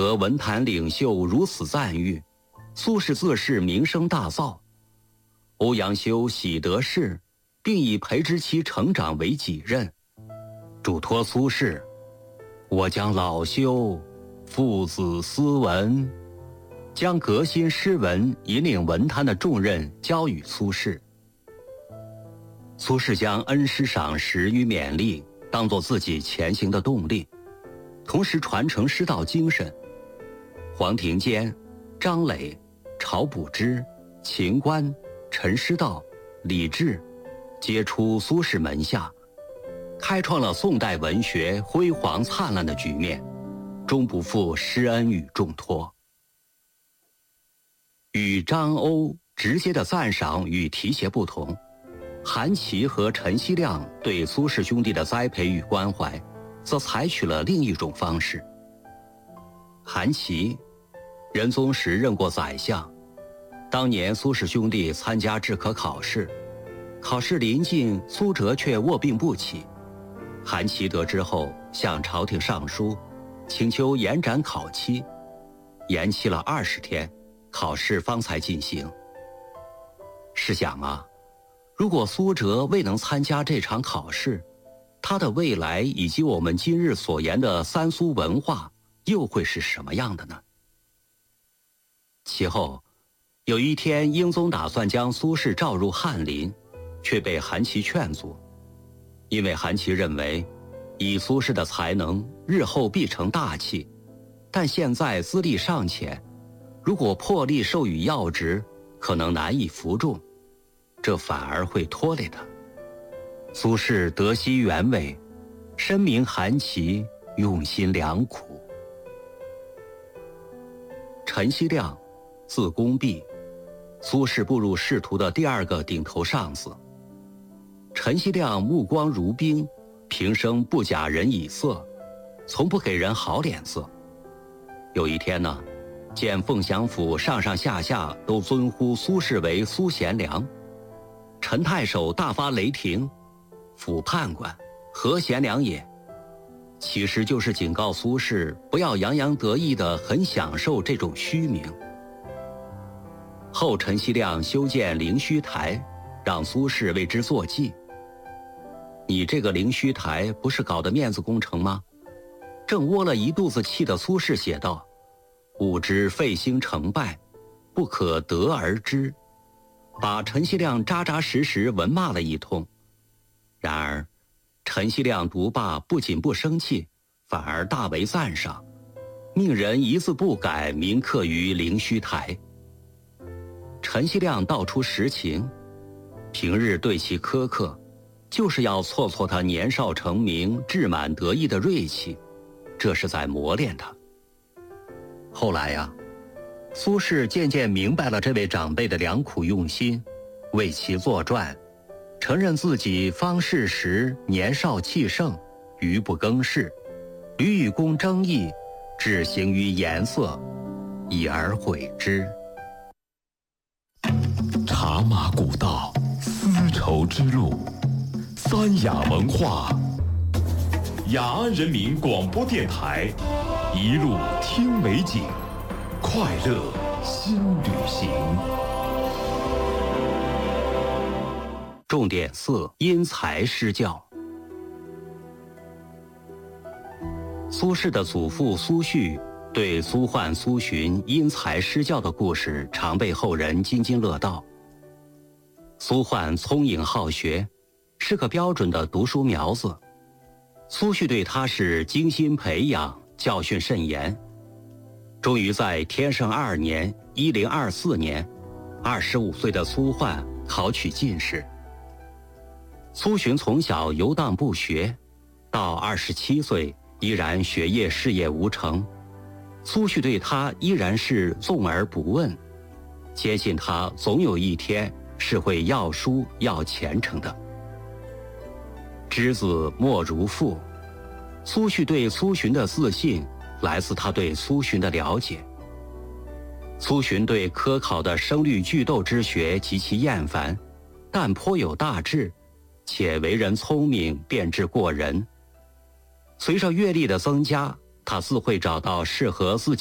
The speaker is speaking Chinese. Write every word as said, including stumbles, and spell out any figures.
得文坛领袖如此赞誉，苏轼自是名声大噪。欧阳修喜得仕，并以培植其成长为己任，嘱托苏轼：我将老修父子斯文，将革新诗文引领文坛的重任交予苏轼。苏轼将恩师赏识与勉励当作自己前行的动力，同时传承师道精神。黄庭坚、张磊、晁补之、秦观、陈师道、李治皆出苏轼门下，开创了宋代文学辉煌灿烂的局面，终不负师恩与重托。与张欧直接的赞赏与提携不同，韩琦和陈希亮对苏轼兄弟的栽培与关怀，则采取了另一种方式。韩琦，仁宗时任过宰相，当年苏轼兄弟参加制科考试，考试临近，苏辙却卧病不起。韩琦得知后，向朝廷上书，请求延展考期，延期了二十天，考试方才进行。试想啊，如果苏辙未能参加这场考试，他的未来以及我们今日所言的三苏文化又会是什么样的呢？其后，有一天，英宗打算将苏轼召入翰林，却被韩琦劝阻，因为韩琦认为，以苏轼的才能，日后必成大器，但现在资历尚浅，如果破例授予要职，可能难以服众，这反而会拖累他。苏轼得悉原委，深明韩琦用心良苦。陈希亮，字公弼，苏轼步入仕途的第二个顶头上司。陈希亮目光如冰，平生不假人以色，从不给人好脸色。有一天呢，见凤翔府上上下下都尊呼苏轼为苏贤良，陈太守大发雷霆，府判官何贤良也？其实就是警告苏轼不要洋洋得意地很享受这种虚名。后陈希亮修建灵虚台，让苏轼为之作记。你这个灵虚台不是搞的面子工程吗？正窝了一肚子气的苏轼写道：吾知废兴成败，不可得而知，把陈希亮扎扎实实文骂了一通。然而陈希亮读罢不仅不生气，反而大为赞赏，命人一字不改铭刻于灵虚台。陈希亮道出实情，平日对其苛刻，就是要挫挫他年少成名志满得意的锐气，这是在磨练他。后来呀、啊，苏轼渐渐明白了这位长辈的良苦用心，为其作传，承认自己方士时年少气盛，愚不更事，屡与公争议，至行于颜色，已而悔之。 茶马古道，丝绸之路，三雅文化，雅安人民广播电台，一路听美景，快乐新旅行。 重点四：因材施教。苏轼的祖父苏煦对苏焕、苏洵因材施教的故事常被后人津津乐道。苏焕聪颖好学，是个标准的读书苗子，苏煦对他是精心培养，教训甚严。终于在天圣二年（一零二四年），二十五岁的苏焕考取进士。苏洵从小游荡不学，到二十七岁依然学业事业无成，苏煦对他依然是纵而不问，坚信他总有一天是会要书要前程的。知子莫如父，苏煦对苏洵的自信来自他对苏洵的了解。苏洵对科考的声律句读之学极其厌烦，但颇有大志，且为人聪明，辩智过人。随着阅历的增加，他自会找到适合自己